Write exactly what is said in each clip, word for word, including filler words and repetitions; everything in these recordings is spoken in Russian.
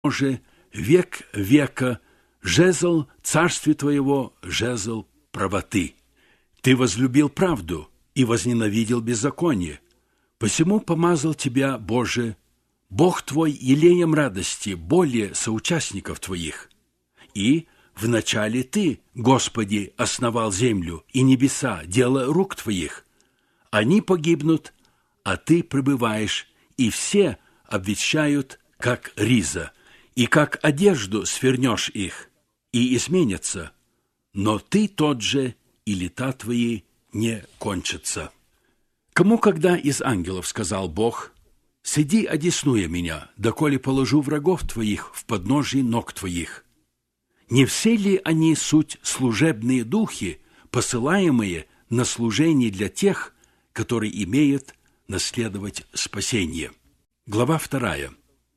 Боже, век века, жезл царствия Твоего, жезл правоты. Ты возлюбил правду и возненавидел беззаконие. Посему помазал Тебя, Боже, Бог Твой, елеем радости, более соучастников Твоих. И вначале Ты, Господи, основал землю и небеса, дело рук Твоих. Они погибнут, а Ты пребываешь, и все обветшают, как риза, и как одежду свернешь их, и изменятся. Но Ты тот же, и лета Твои не кончатся. Кому когда из ангелов сказал Бог: «Сиди, одесную меня, доколе положу врагов Твоих в подножии ног Твоих»? Не все ли они суть служебные духи, посылаемые на служение для тех, которые имеют наследовать спасение? Глава вторая.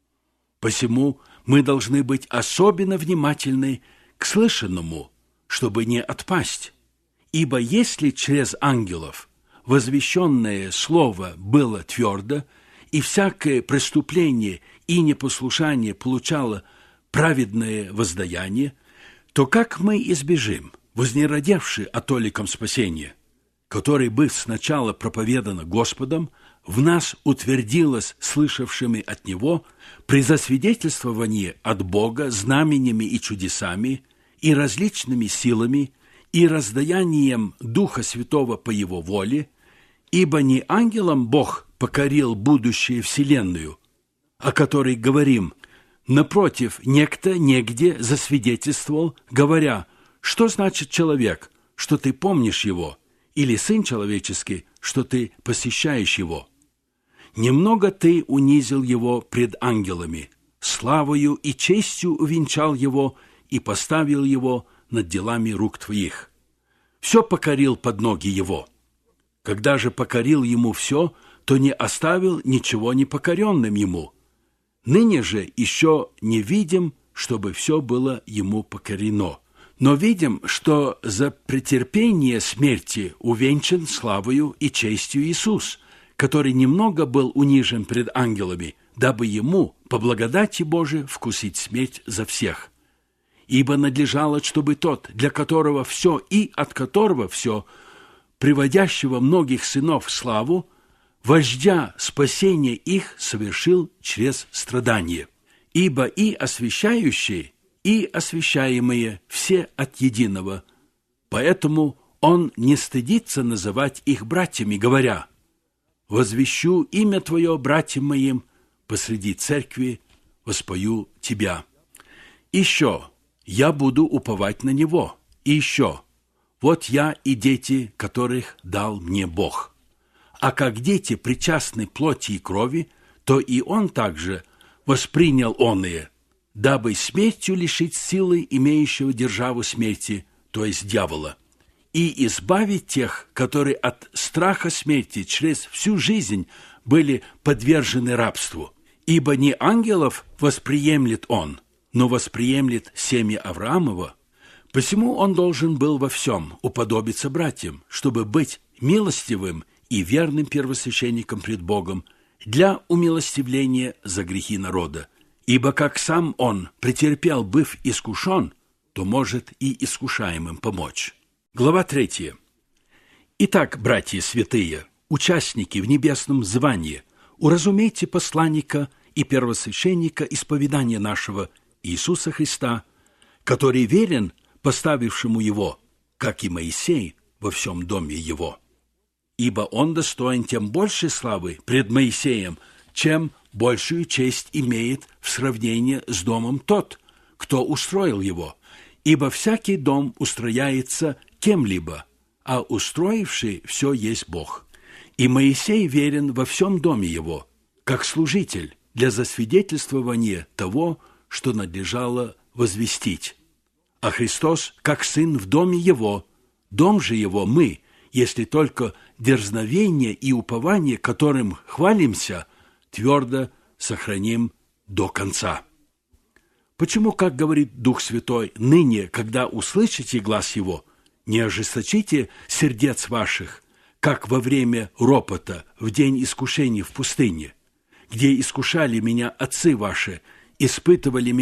Посему мы должны быть особенно внимательны к слышанному, чтобы не отпасть. Ибо если через ангелов возвещенное слово было твердо, и всякое преступление и непослушание получало праведное воздаяние, то как мы избежим, вознеродевши о толиком спасения, который, быв сначала проповедано Господом, в нас утвердилось слышавшими от Него при засвидетельствовании от Бога знаменями и чудесами, и различными силами, и раздаянием Духа Святого по Его воле, ибо не ангелам Бог покорил будущее вселенную, о которой говорим. Напротив, некто негде засвидетельствовал, говоря: что значит человек, что ты помнишь его, или сын человеческий, что ты посещаешь его? Немного ты унизил его пред ангелами, славою и честью увенчал его и поставил его над делами рук твоих. Все покорил под ноги его. Когда же покорил ему все, то не оставил ничего непокоренным ему. Ныне же еще не видим, чтобы все было ему покорено. Но видим, что за претерпение смерти увенчан славою и честью Иисус, который немного был унижен пред ангелами, дабы ему, по благодати Божией, вкусить смерть за всех. Ибо надлежало, чтобы тот, для которого все и от которого все, приводящего многих сынов в славу, вождя спасения их совершил через страдание. Ибо и освящающие, и освящаемые все от единого. Поэтому он не стыдится называть их братьями, говоря: «Возвещу имя Твое братьям моим, посреди церкви воспою Тебя». Еще я буду уповать на Него, и еще вот я и дети, которых дал мне Бог. А как дети причастны плоти и крови, то и он также воспринял оные, дабы смертью лишить силы имеющего державу смерти, то есть дьявола, и избавить тех, которые от страха смерти через всю жизнь были подвержены рабству. Ибо не ангелов восприемлет он, но восприемлет семя Авраамова. Посему он должен был во всем уподобиться братьям, чтобы быть милостивым и верным первосвященником пред Богом для умилостивления за грехи народа. Ибо как сам он претерпел, быв искушен, то может и искушаемым помочь. Глава третья. Итак, братья святые, участники в небесном звании, уразумейте посланника и первосвященника исповедания нашего Иисуса Христа, который верен поставившему его, как и Моисей, во всем доме его. Ибо он достоин тем большей славы пред Моисеем, чем большую честь имеет в сравнении с домом тот, кто устроил его. Ибо всякий дом устрояется кем-либо, а устроивший все есть Бог. И Моисей верен во всем доме его, как служитель для засвидетельствования того, что надлежало возвестить. А Христос, как сын в доме его, дом же его мы, если только дерзновение и упование, которым хвалимся, твердо сохраним до конца. Почему, как говорит Дух Святой, ныне, когда услышите глас его, не ожесточите сердец ваших, как во время ропота в день искушения в пустыне, где искушали меня отцы ваши, испытывали